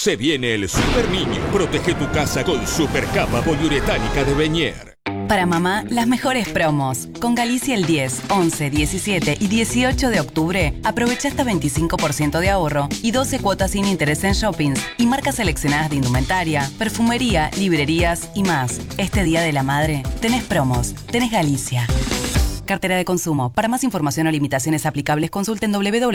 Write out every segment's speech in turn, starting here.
Se viene el Super Niño. Protege tu casa con Super Capa poliuretánica de Beñer. Para mamá, las mejores promos. Con Galicia el 10, 11, 17 y 18 de octubre, aprovecha hasta 25% de ahorro y 12 cuotas sin interés en shoppings y marcas seleccionadas de indumentaria, perfumería, librerías y más. Este Día de la Madre, tenés promos, tenés Galicia. Cartera de consumo. Para más información o limitaciones aplicables, consulten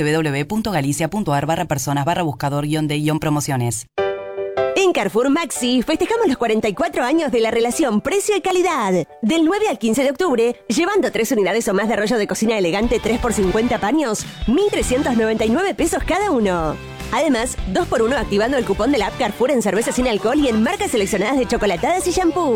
www.galicia.ar/personas/buscador-de-promociones. En Carrefour Maxi festejamos los 44 años de la relación precio y calidad. Del 9 al 15 de octubre, llevando 3 unidades o más de rollo de cocina elegante 3x50 paños, 1.399 pesos cada uno. Además, 2x1 activando el cupón de la app Carrefour en cerveza sin alcohol y en marcas seleccionadas de chocolatadas y shampoo.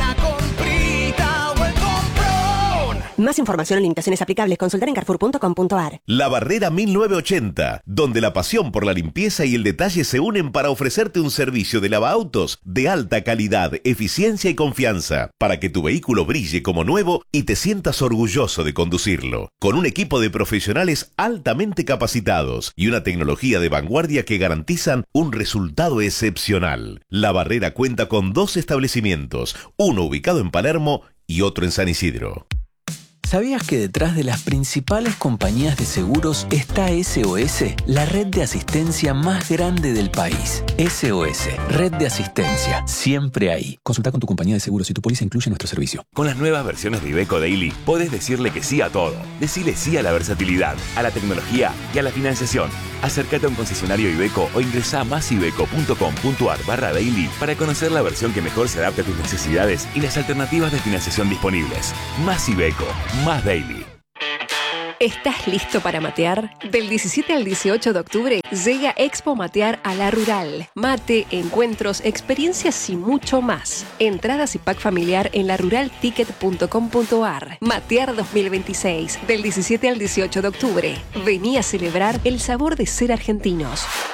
Más información o limitaciones aplicables, consultar en carrefour.com.ar. La Barrera 1980, donde la pasión por la limpieza y el detalle se unen para ofrecerte un servicio de lavaautos de alta calidad, eficiencia y confianza, para que tu vehículo brille como nuevo y te sientas orgulloso de conducirlo. Con un equipo de profesionales altamente capacitados y una tecnología de vanguardia que garantizan un resultado excepcional. La Barrera cuenta con 2 establecimientos, uno ubicado en Palermo y otro en San Isidro. ¿Sabías que detrás de las principales compañías de seguros está SOS, la red de asistencia más grande del país? SOS, red de asistencia, siempre ahí. Consulta con tu compañía de seguros si tu póliza incluye nuestro servicio. Con las nuevas versiones de Iveco Daily, podés decirle que sí a todo. Decile sí a la versatilidad, a la tecnología y a la financiación. Acércate a un concesionario Iveco o ingresá a masiveco.com.ar/daily para conocer la versión que mejor se adapte a tus necesidades y las alternativas de financiación disponibles. Más Iveco, más Daily. ¿Estás listo para matear? Del 17 al 18 de octubre llega Expo Matear a La Rural. Mate, encuentros, experiencias y mucho más. Entradas y pack familiar en laruralticket.com.ar. Matear 2026, del 17 al 18 de octubre. Vení a celebrar el sabor de ser argentinos.